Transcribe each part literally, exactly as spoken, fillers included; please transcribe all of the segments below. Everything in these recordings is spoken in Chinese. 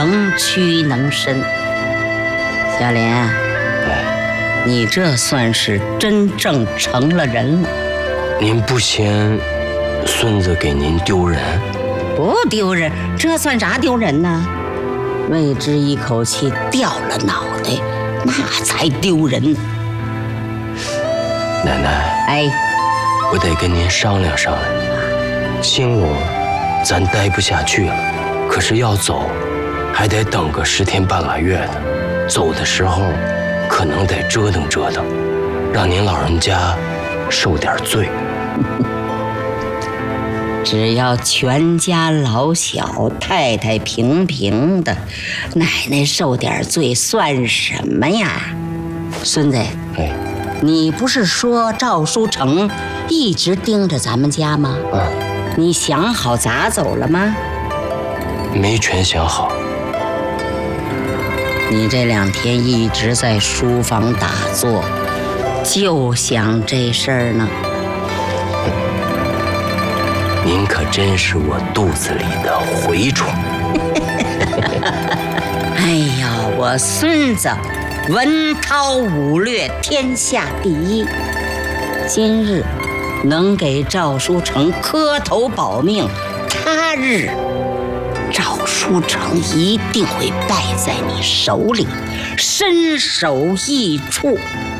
能屈能伸。小莲， 哎， 你这算是真正成了人了。 您不嫌孙子给您丢人？ 不丢人，这算啥丢人呢？为之一口气掉了脑袋，那才丢人。 奶奶， 哎， 我得跟您商量商量。兴隆，咱待不下去了，可是要走，还得等个十天半个月的。走的时候，可能得折腾折腾，让您老人家受点罪。 只要全家老小、太太平平的，奶奶受点罪算什么呀？孙子， 哎， 你不是说赵书成一直盯着咱们家吗？ 啊， 你想好咋走了吗？ 没全想好。 你这两天一直在书房打坐，就想这事儿呢。 您可真是我肚子里的蛔虫。 哎呀，我孙子文韬武略天下第一，今日能给赵书成磕头保命，他日赵书成一定会败在你手里，身首异处。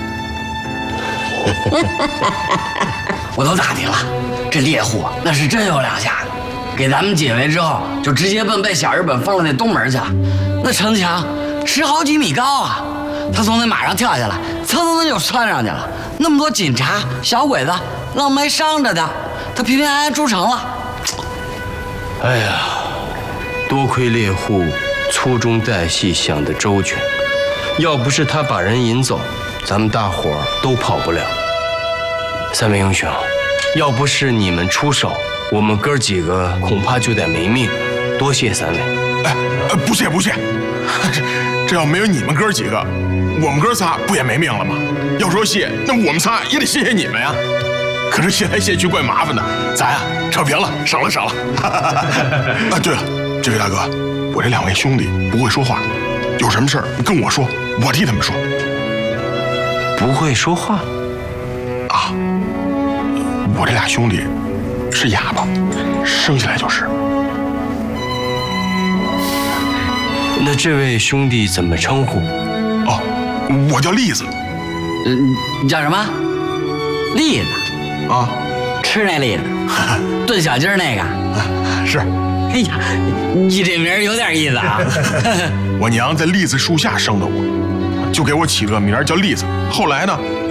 我都打听了，这猎户那是真有两下子，给咱们解围之后，就直接奔被小日本封了那东门去了。那城墙十好几米高啊，他从那马上跳下来，蹭蹭蹭就窜上去了。那么多警察、小鬼子，愣没伤着的，他偏偏还筑城了。 哎呀，多亏猎户粗中带细想得周全，要不是他把人引走，咱们大伙儿都跑不了。三位英雄，要不是你们出手，我们哥几个恐怕就得没命。多谢三位。 哎，不谢不谢，这这要没有你们哥几个，我们哥仨不也没命了吗？要说谢，那我们仨也得谢谢你们呀。可是谢来谢去怪麻烦的，咱呀扯平了，省了省了。啊，对了，这位大哥，我这两位兄弟不会说话，有什么事儿你跟我说，我替他们说。 不会说话啊？我这俩兄弟是哑巴，生下来就是。 那这位兄弟怎么称呼？ 哦，我叫栗子。 嗯，你叫什么？栗子。 啊， 吃那栗子，炖小鸡儿那个。 是。 哎呀，你这名儿有点意思啊。 我娘在栗子树下生的我，就给我起了个名儿叫栗子。后来呢，